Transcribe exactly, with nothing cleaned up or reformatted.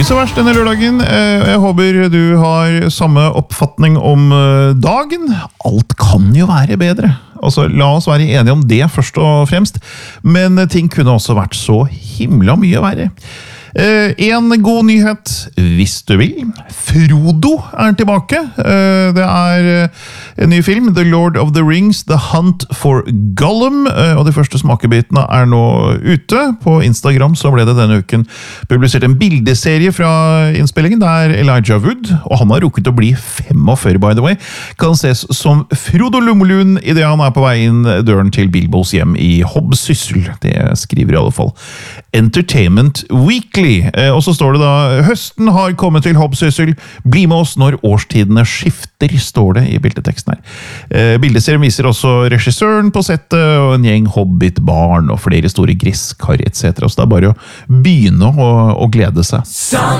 så verst denne lørdagen. Jeg håper du har samme oppfatning om dagen. Alt kan jo være bedre. Altså, la oss være enige om det først og fremst. Men ting kunne også vært så himla mye verre. Eh, en god nyhet, hvis du vil. Frodo er tilbake. Eh, det er en ny film, The Lord of the Rings, The Hunt for Gollum. Eh, og de første smakebitene er nå ute. På Instagram så ble det denne uken publisert en bildeserie fra innspillingen. Det er Elijah Wood, og han har rukket å bli femogførti, by the way. Kan ses som Frodo Lummelun i det han er på vei inn døren til Bilbos hjem i Hobbsyssel. Det skriver i alle fall Entertainment Weekly. Og så står det da, høsten har kommet til Hobbsyssel, bli med oss når årstidene skifter, står det i bildeteksten her. Bildeserien viser også regissøren på settet, og en gjeng hobbitbarn, og flere store grisskar, et cetera. Så det er bare å begynne å, å glede seg.